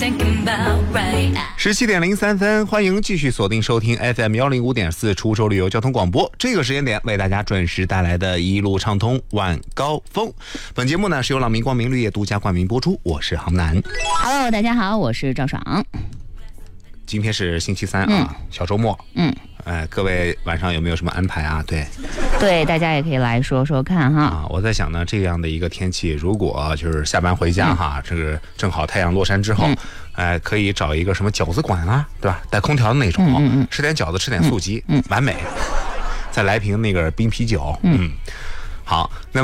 17:03，欢迎继续锁定收听 FM105.4 出州旅游交通广播。这个时间点为大家准时带来的一路畅通晚高峰。本节目呢是由朗明光明绿业独家冠名播出，我是杭南。 Hello， 大家好，我是赵爽。 今天是星期三啊，小周末。各位晚上有没有什么安排啊？对， 大家也可以来说说看哈。 啊，我在想呢，这样的一个天气，如果就是下班回家哈，这个正好太阳落山之后，可以找一个什么饺子馆啊，对吧？带空调的那种，吃点饺子，吃点素鸡，完美。再来瓶那个冰啤酒，好。那么